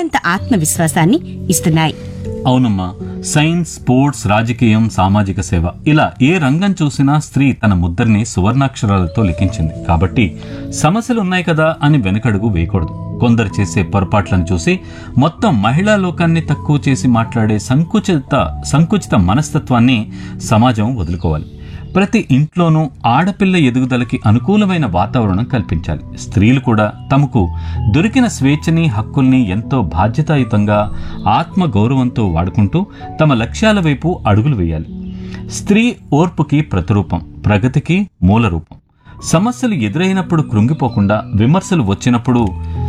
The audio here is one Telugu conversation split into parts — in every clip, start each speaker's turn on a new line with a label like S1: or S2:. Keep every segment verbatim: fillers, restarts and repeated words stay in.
S1: కొండంత ఆత్మవిశ్వాసాన్ని ఇస్తున్నాయి.
S2: అవునమ్మా, సైన్స్, స్పోర్ట్స్, రాజకీయం, సామాజిక సేవ, ఇలా ఏ రంగం చూసినా స్త్రీ తన ముద్రని సువర్ణాక్షరాలతో లిఖించింది. కాబట్టి సమస్యలు ఉన్నాయి కదా అని వెనకడుగు వేయకూడదు. కొందరు చేసే పొరపాట్లను చూసి మొత్తం మహిళా లోకాన్ని తక్కువ చేసి మాట్లాడే సంకుచిత సంకుచిత మనస్తత్వాన్ని సమాజం వదులుకోవాలి. ప్రతి ఇంట్లోనూ ఆడపిల్ల ఎదుగుదలకి అనుకూలమైన వాతావరణం కల్పించాలి. స్త్రీలు కూడా తమకు దొరికిన స్వేచ్ఛని, హక్కుల్ని ఎంతో బాధ్యతాయుతంగా, ఆత్మ గౌరవంతో వాడుకుంటూ తమ లక్ష్యాల వైపు అడుగులు వేయాలి. స్త్రీ ఓర్పుకి ప్రతిరూపం, ప్రగతికి మూల రూపం. సమస్యలు ఎదురైనప్పుడు కృంగిపోకుండా, విమర్శలు వచ్చినప్పుడు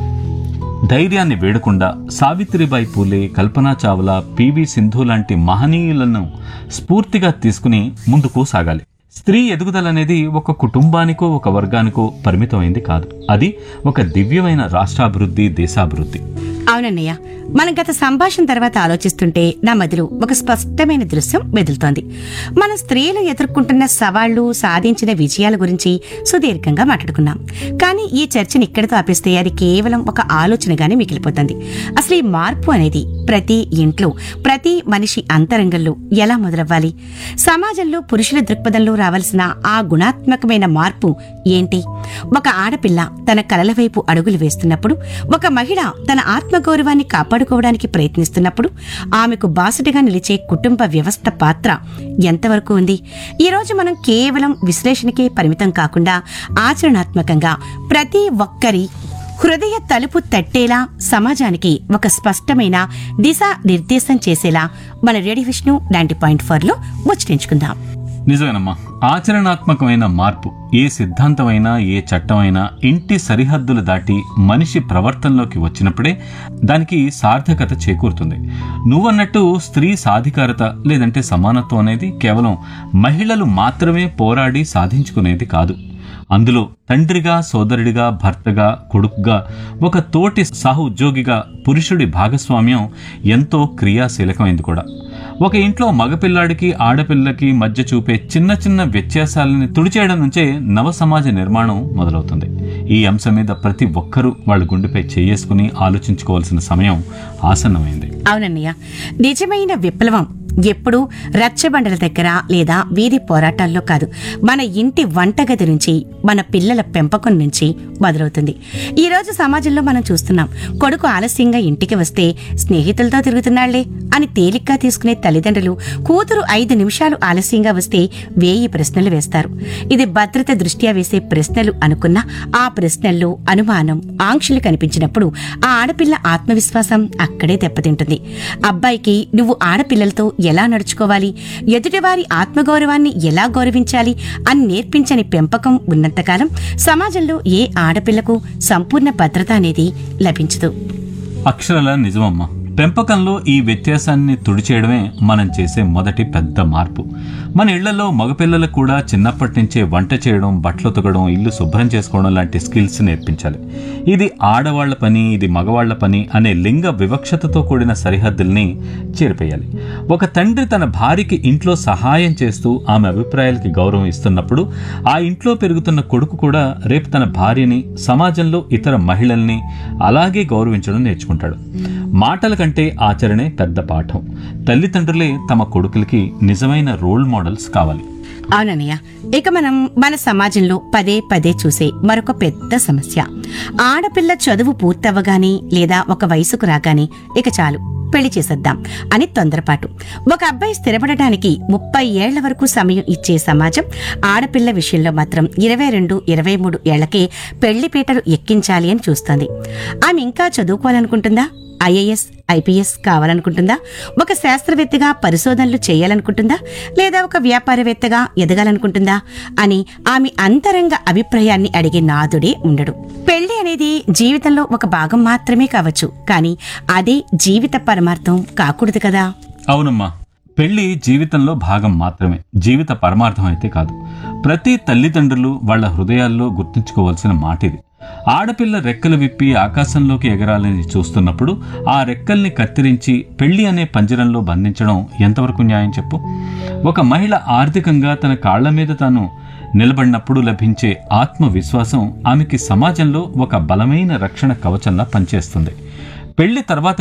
S2: ధైర్యాన్ని వేడకుండా సావిత్రిబాయి పూలే, కల్పనా చావ్లా, పివి సింధు లాంటి మహనీయులను స్ఫూర్తిగా తీసుకుని ముందుకు సాగాలి. స్త్రీ ఎదుగుదల అనేది ఒక కుటుంబానికో ఒక వర్గానికో పరిమితమైంది కాదు. అది ఒక దివ్యమైన రాష్ట్రాభివృద్ధి, దేశాభివృద్ధి.
S1: అవునన్నయ్య, మనం గత సంభాషణ తర్వాత ఆలోచిస్తుంటే నా మదిలో ఒక స్పష్టమైన దృశ్యం మెదులుతోంది. మన స్త్రీలు ఎదుర్కొంటున్న సవాళ్లు, సాధించిన విజయాల గురించి సుదీర్ఘంగా మాట్లాడుకున్నాం. కానీ ఈ చర్చను ఇక్కడితో ఆపేస్తే అది కేవలం ఒక ఆలోచనగానే మిగిలిపోతుంది. అసలు ఈ మార్పు అనేది ప్రతి ఇంట్లో, ప్రతి మనిషి అంతరంగంలో ఎలా మొదలవ్వాలి? సమాజంలో పురుషుల దృక్పథంలో రావాల్సిన ఆ గుణాత్మకమైన మార్పు ఏంటి? ఒక ఆడపిల్ల తన కలల వైపు అడుగులు వేస్తున్నప్పుడు, ఒక మహిళ తన ఆత్మగౌరవాన్ని కాపాడుకోవడానికి ప్రయత్నిస్తున్నప్పుడు ఆమెకు బాసటగా నిలిచే కుటుంబ వ్యవస్థ పాత్ర ఎంతవరకు ఉంది? ఈ రోజు మనం కేవలం విశ్లేషణకే పరిమితం కాకుండా ఆచరణాత్మకంగా ప్రతి ఒక్కరి హృదయ తలుపు తట్టేలా, సమాజానికి ఒక స్పష్టమైన దిశా నిర్దేశం చేసేలా మన radio Vishnu ninety point four లో ముచ్చటించుకుందాం.
S2: నిజమేనమ్మా, ఆచరణాత్మకమైన మార్పు ఏ సిద్ధాంతమైనా, ఏ చట్టమైనా ఇంటి సరిహద్దులు దాటి మనిషి ప్రవర్తనలోకి వచ్చినప్పుడే దానికి సార్థకత చేకూరుతుంది. నువ్వన్నట్టు స్త్రీ సాధికారత లేదంటే సమానత్వం అనేది కేవలం మహిళలు మాత్రమే పోరాడి సాధించుకునేది కాదు. అందులో తండ్రిగా, సోదరుడిగా, భర్తగా, కొడుకుగా, ఒక తోటి సహ ఉద్యోగిగా పురుషుడి భాగస్వామ్యం ఎంతో క్రియాశీలకమైంది కూడా. ఒక ఇంట్లో మగపిల్లాడికి, ఆడపిల్లకి మధ్య చూపే చిన్న చిన్న వ్యత్యాసాలని తుడిచేయడం నుంచే నవ సమాజ నిర్మాణం మొదలవుతుంది. ఈ అంశం మీద ప్రతి ఒక్కరూ వాళ్ళ గుండెపై చేసుకుని ఆలోచించుకోవాల్సిన సమయం ఆసన్నమైంది.
S1: అవునన్నయ్య, నిజమైన విప్లవం ఎప్పుడూ రచ్చబండల దగ్గర లేదా వీధి పోరాటాల్లో కాదు, మన ఇంటి వంటగది నుంచి, మన పిల్లల పెంపకం నుంచి మొదలవుతుంది. ఈ రోజు సమాజంలో మనం చూస్తున్నాం, కొడుకు ఆలస్యంగా ఇంటికి వస్తే స్నేహితులతో తిరుగుతున్నాళ్లే అని తేలిగ్గా తీసుకునే తల్లిదండ్రులు కూతురు ఐదు నిమిషాలు ఆలస్యంగా వస్తే వేయి ప్రశ్నలు వేస్తారు. ఇది భద్రత దృష్ట్యా వేసే ప్రశ్నలు అనుకున్నా ఆ ప్రశ్నల్లో అనుమానం, ఆంక్షలు కనిపించినప్పుడు ఆ ఆడపిల్ల ఆత్మవిశ్వాసం అక్కడే దెబ్బతింటుంది. అబ్బాయికి నువ్వు ఆడపిల్లలతో ఎలా నడుచుకోవాలి, ఎదుటివారి ఆత్మగౌరవాన్ని ఎలా గౌరవించాలి అని నేర్పించని పెంపకం ఉన్నంతకాలం సమాజంలో ఏ ఆడపిల్లకు సంపూర్ణ భద్రత అనేది లభించదు.
S2: అక్షరాల నిజమమ్మా. పెంపకంలో ఈ వ్యత్యాసాన్ని తుడిచేయడమే మనం చేసే మొదటి పెద్ద మార్పు. మన ఇళ్లలో మగపిల్లలకు కూడా చిన్నప్పటి నుంచే వంట చేయడం, బట్టలు ఉతకడం, ఇల్లు శుభ్రం చేసుకోవడం లాంటి స్కిల్స్ నేర్పించాలి. ఇది ఆడవాళ్ల పని, ఇది మగవాళ్ల పని అనే లింగ వివక్షతతో కూడిన సరిహద్దుల్ని చేరిపేయాలి. ఒక తండ్రి తన భార్యకి ఇంట్లో సహాయం చేస్తూ ఆమె అభిప్రాయాలకి గౌరవం ఇస్తున్నప్పుడు ఆ ఇంట్లో పెరుగుతున్న కొడుకు కూడా రేపు తన భార్యని, సమాజంలో ఇతర మహిళల్ని అలాగే గౌరవించడం నేర్చుకుంటాడు. మాటల కంటే ఆచరణే పెద్ద పాఠం. తల్లిదండ్రులే తమ కొడుకులకి నిజమైన రోల్ మోడల్స్ కావాలి.
S1: అవునన్నయ్య, ఇక మనం మన సమాజంలో పదే పదే చూసే మరొక పెద్ద సమస్య, ఆడపిల్ల చదువు పూర్తవగానే లేదా ఒక వయసుకు రాగానే ఇక చాలు పెళ్లి చేసేద్దాం అని తొందరపాటు. ఒక అబ్బాయి స్థిరపడటానికి ముప్పై ఏళ్ల వరకు సమయం ఇచ్చే సమాజం ఆడపిల్ల విషయంలో మాత్రం ఇరవై రెండు ఇరవై మూడు ఏళ్లకే పెళ్లి పీటలు ఎక్కించాలి అని చూస్తోంది. ఆమె ఇంకా చదువుకోవాలనుకుంటుందా? IAS, IPS కావాలనుకుంటుందా? ఒక శాస్త్రవేత్తగా పరిశోధనలు చేయాలనుకుంటుందా? లేదా ఒక వ్యాపారవేత్తగా ఎదగాలనుకుంటుందా అని ఆమె అంతరంగ అభిప్రాయాన్ని అడిగే నాదుడే ఉండడు. పెళ్లి అనేది జీవితంలో ఒక భాగం మాత్రమే కావచ్చు, కానీ అదే జీవిత పరమార్థం కాకూడదు కదా.
S2: అవునమ్మా, పెళ్లి జీవితంలో భాగం మాత్రమే, జీవిత పరమార్థం అయితే కాదు. ప్రతి తల్లిదండ్రులు వాళ్ళ హృదయాల్లో గుర్తుంచుకోవాల్సిన మాట ఇది. ఆడపిల్ల రెక్కలు విప్పి ఆకాశంలోకి ఎగరాలని చూస్తున్నప్పుడు ఆ రెక్కల్ని కత్తిరించి పెళ్లి అనే పంజరంలో బంధించడం ఎంతవరకు న్యాయం చెప్పు? ఒక మహిళ ఆర్థికంగా తన కాళ్ల మీద తాను నిలబడినప్పుడు లభించే ఆత్మవిశ్వాసం ఆమెకి సమాజంలో ఒక బలమైన రక్షణ కవచంలా పనిచేస్తుంది. పెళ్లి తర్వాత